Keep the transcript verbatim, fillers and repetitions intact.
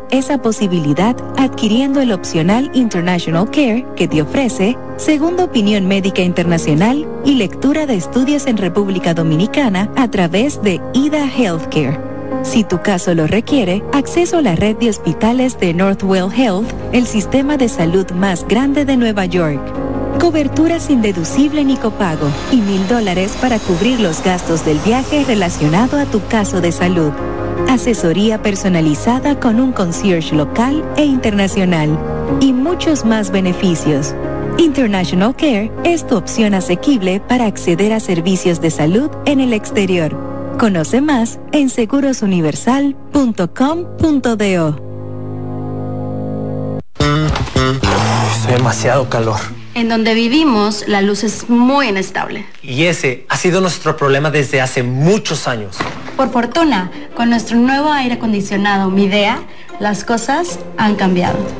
esa posibilidad adquiriendo el opcional International Care que te ofrece segunda opinión médica internacional y lectura de estudios en República Dominicana a través de I D A Healthcare. Si tu caso lo requiere, acceso a la red de hospitales de Northwell Health, el sistema de salud más grande de Nueva York. Cobertura sin deducible ni copago y mil dólares para cubrir los gastos del viaje relacionado a tu caso de salud. Asesoría personalizada con un concierge local e internacional y muchos más beneficios. International Care es tu opción asequible para acceder a servicios de salud en el exterior. Conoce más en seguros universal punto com punto do. Hace demasiado calor. En donde vivimos, la luz es muy inestable. Y ese ha sido nuestro problema desde hace muchos años. Por fortuna, con nuestro nuevo aire acondicionado Midea, las cosas han cambiado.